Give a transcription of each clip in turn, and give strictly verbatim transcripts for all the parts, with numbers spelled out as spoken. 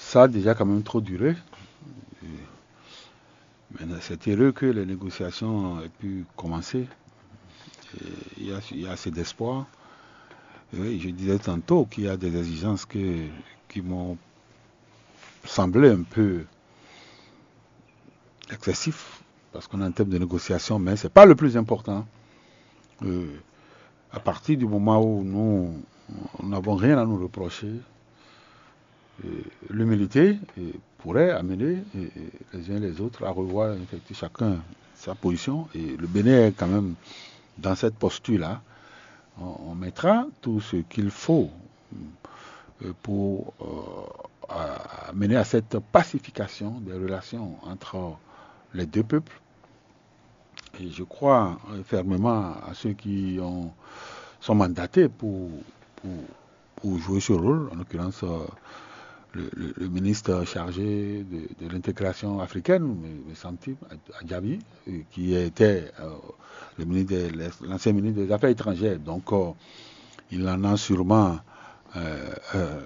ça a déjà quand même trop duré. Maintenant, c'est heureux que les négociations aient pu commencer. Et il y a, il y a assez d'espoir. Oui, je disais tantôt qu'il y a des exigences que, qui m'ont semblé un peu excessives, parce qu'on est en termes de négociation, mais ce n'est pas le plus important. Euh, à partir du moment où nous n'avons rien à nous reprocher, euh, l'humilité euh, pourrait amener euh, les uns et les autres à revoir chacun sa position. Et le Bénin est quand même dans cette posture-là. On, on mettra tout ce qu'il faut euh, pour euh, à, mener à cette pacification des relations entre les deux peuples. Et je crois fermement à ceux qui ont, sont mandatés pour, pour, pour jouer ce rôle, en l'occurrence euh, le, le, le ministre chargé de, de l'intégration africaine, Santim Adjabi, qui était euh, le ministre de, l'ancien ministre des Affaires étrangères. Donc euh, il en a sûrement euh, euh,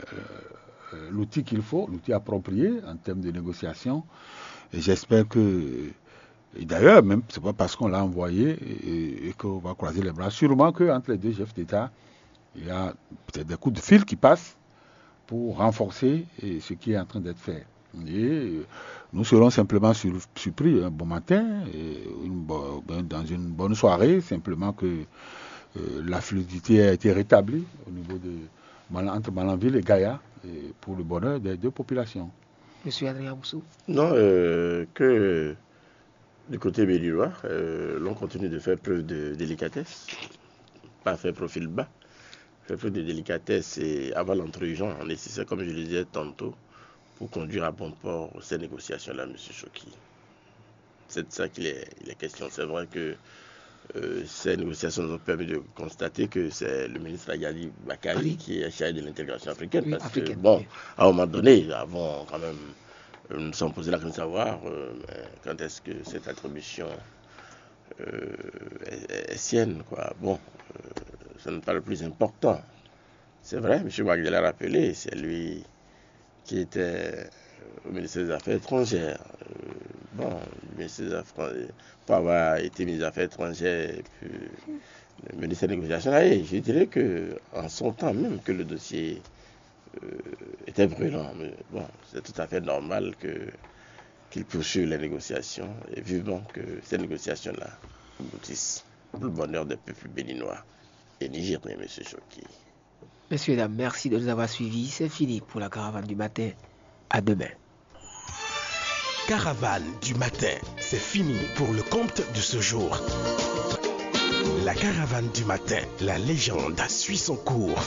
euh, l'outil qu'il faut, l'outil approprié en termes de négociation. Et j'espère que, et d'ailleurs, même, c'est pas parce qu'on l'a envoyé et, et qu'on va croiser les bras. Sûrement qu'entre les deux chefs d'État, il y a peut-être des coups de fil qui passent pour renforcer ce qui est en train d'être fait. Et nous serons simplement sur, surpris un bon matin, et une, dans une bonne soirée, simplement que euh, la fluidité a été rétablie au niveau de, entre Malanville et Gaïa, et pour le bonheur des deux populations. Monsieur Adrien Boussou. Non, euh, que du côté béninois, euh, l'on continue de faire preuve de délicatesse, pas faire profil bas, faire preuve de délicatesse et avant l'intrusion nécessaire, comme je le disais tantôt, pour conduire à bon port ces négociations-là, M. Choki. C'est de ça qu'il est, il est question. C'est vrai que euh, ces négociations nous ont permis de constater que c'est le ministre Agali Bakari oui. qui est chargé de l'intégration africaine. Oui, parce africaine, que, bon, oui. à un moment donné, avant quand même, nous nous sommes posé la question de savoir euh, quand est-ce que cette attribution euh, est, est sienne, quoi. Bon, euh, ce n'est pas le plus important. C'est vrai, M. Bagdel l'a rappelé, c'est lui qui était au ministère des Affaires étrangères. Euh, bon, le ministère des Affaires, pour avoir été ministre des Affaires étrangères et puis le ministère des négociations, et je dirais qu'en son temps même que le dossier euh, était brûlant. Mais bon, c'est tout à fait normal que, qu'il poursuive les négociations et vivement que ces négociations-là aboutissent pour le bonheur des peuples béninois et nigériens, M. Choki. Messieurs, dames, merci de nous avoir suivis. C'est fini pour la caravane du matin. À demain. Caravane du matin, c'est fini pour le compte de ce jour. La caravane du matin, la légende suit son cours.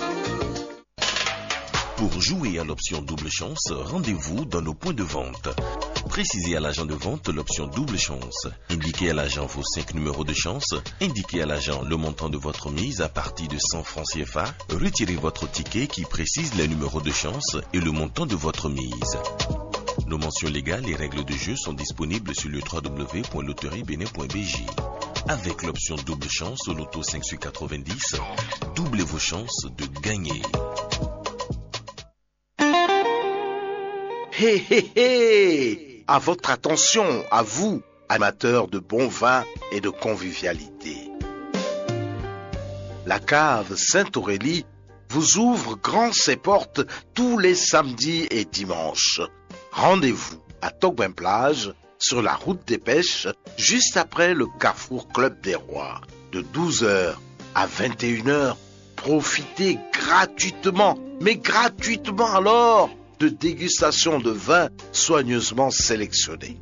Pour jouer à l'option double chance, rendez-vous dans nos points de vente. Précisez à l'agent de vente l'option double chance. Indiquez à l'agent vos cinq numéros de chance. Indiquez à l'agent le montant de votre mise à partir de cent francs C F A. Retirez votre ticket qui précise les numéros de chance et le montant de votre mise. Nos mentions légales et règles de jeu sont disponibles sur le w w w point loterie bénin point b j. Avec l'option double chance au loto cinq sur quatre-vingt-dix, doublez vos chances de gagner. Hé hé hé! À votre attention, à vous, amateurs de bon vin et de convivialité. La cave Sainte-Aurélie vous ouvre grand ses portes tous les samedis et dimanches. Rendez-vous à Togben-Plage, sur la route des pêches, juste après le Carrefour Club des Rois. De douze heures à vingt et une heures, profitez gratuitement, mais gratuitement alors, de dégustation de vins soigneusement sélectionnés.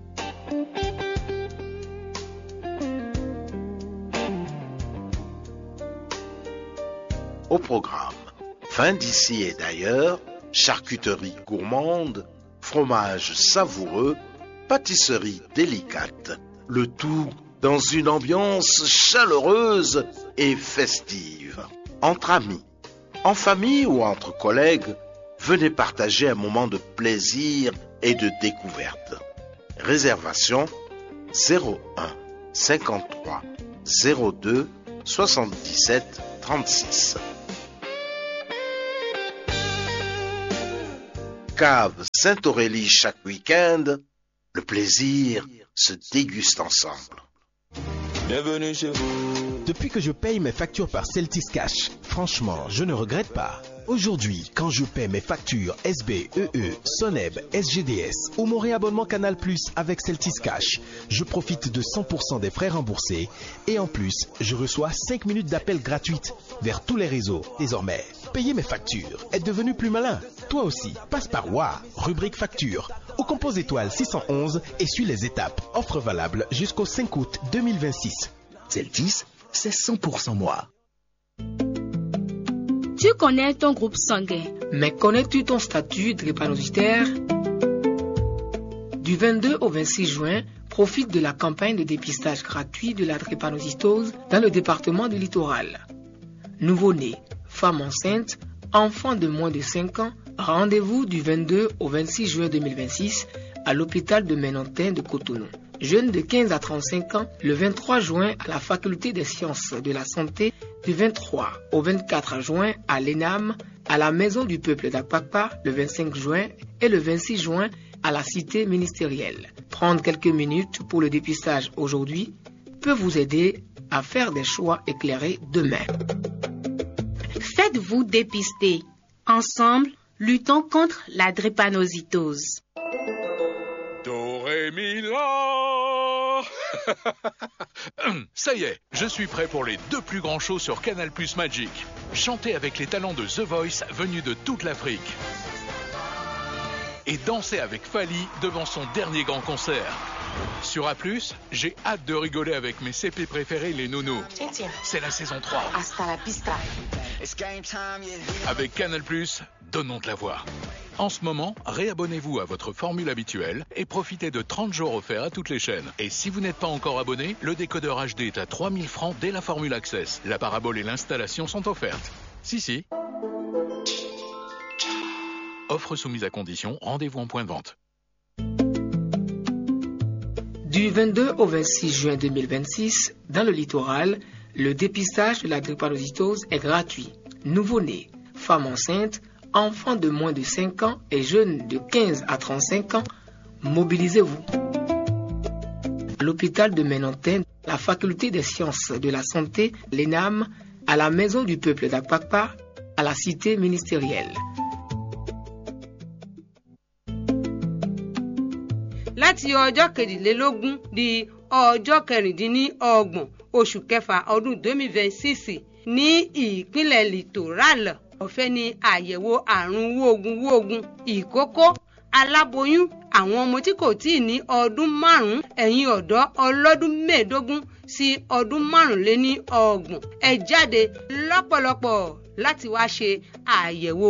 Au programme, vin d'ici et d'ailleurs, charcuterie gourmande, fromage savoureux, pâtisserie délicate, le tout dans une ambiance chaleureuse et festive. Entre amis, en famille ou entre collègues, venez partager un moment de plaisir et de découverte. Réservation zéro un cinquante-trois zéro deux soixante-dix-sept trente-six. cave Sainte-Aurélie chaque week-end, le plaisir se déguste ensemble. Bienvenue chez vous. Depuis que je paye mes factures par Celtis Cash, franchement, je ne regrette pas. Aujourd'hui, quand je paie mes factures S B, E E, Soneb, S G D S ou mon réabonnement Canal Plus avec Celtis Cash, je profite de cent pour cent des frais remboursés et en plus, je reçois cinq minutes d'appel gratuites vers tous les réseaux. Désormais, payer mes factures est devenu plus malin. Toi aussi, passe par W A, rubrique facture, ou compose étoile six cent onze et suis les étapes. Offre valable jusqu'au cinq août deux mille vingt-six. Celtis, c'est cent pour cent moi. Tu connais ton groupe sanguin. Mais connais-tu ton statut drépanocytaire? Du vingt-deux au vingt-six juin, profite de la campagne de dépistage gratuit de la drépanocytose dans le département du Littoral. Nouveau-nés, femmes enceintes, enfants de moins de cinq ans, rendez-vous du vingt-deux au vingt-six juin deux mille vingt-six à l'hôpital de Ménantin de Cotonou. Jeunes de quinze à trente-cinq ans, le vingt-trois juin à la faculté des sciences de la santé, du vingt-trois au vingt-quatre juin à l'E N A M, à la maison du peuple d'Apakpa, le vingt-cinq juin et le vingt-six juin à la cité ministérielle. Prendre quelques minutes pour le dépistage aujourd'hui peut vous aider à faire des choix éclairés demain. Faites-vous dépister. Ensemble, luttons contre la drépanocytose. Do, ré, mi, la. Ça y est, je suis prêt pour les deux plus grands shows sur Canal Plus Magic. Chanter avec les talents de The Voice venus de toute l'Afrique. Et danser avec Fali devant son dernier grand concert. Sur A plus, j'ai hâte de rigoler avec mes C P préférés, les nounous. C'est la saison trois. Hasta la pista. Avec Canal Plus, donnons de la voix. En ce moment, réabonnez-vous à votre formule habituelle et profitez de trente jours offerts à toutes les chaînes. Et si vous n'êtes pas encore abonné, le décodeur H D est à trois mille francs dès la formule Access. La parabole et l'installation sont offertes. Si, si. Offre soumise à condition, rendez-vous en point de vente. Du vingt-deux au vingt-six juin deux mille vingt-six, dans le littoral, le dépistage de la drépanocytose est gratuit. Nouveau-nés, femmes enceintes, enfants de moins de cinq ans et jeunes de quinze à trente-cinq ans, mobilisez-vous. À l'hôpital de Ménantin, la faculté des sciences de la santé, l'E N A M, à la maison du peuple d'Apakpa, à la cité ministérielle. Láti ọjọ́ kejìlélógún di ọjọ́ kẹrìndínlọ́gbọ̀n oṣù kẹfà ọdún deux mille vingt-six ní ìpínlẹ̀ Littoral, ọ̀fẹ́ ni àyẹ̀wò àrùn wóogun-wóogun ìkókó, aláboyún, àwọn ọmọ tí kò tíì ní ọdún márùn-ún, ẹ̀yin ọ̀dọ́ ọlọ́dún mẹ́ẹ̀ẹ́dógún sí ọdún márùnléní ọgbọ̀n. Ẹ jáde lọ́pọ̀lọpọ̀ láti wá ṣe àyẹ̀wò